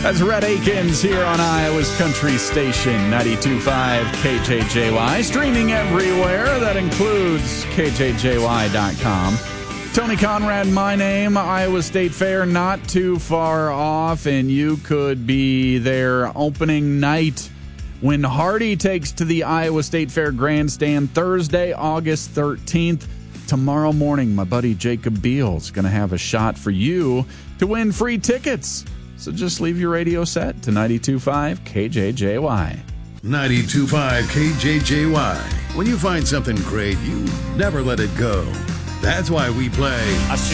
That's Rhett Akins here on Iowa's Country Station, 92.5 KJJY. Streaming everywhere. That includes KJJY.com. Tony Conrad, my name. Iowa State Fair, not too far off, and you could be there opening night when Hardy takes to the Iowa State Fair grandstand Thursday, August 13th. Tomorrow morning, my buddy Jacob Beal is going to have a shot for you to win free tickets. So just leave your radio set to 92.5 KJJY. 92.5 KJJY. When you find something great, you never let it go. That's why we play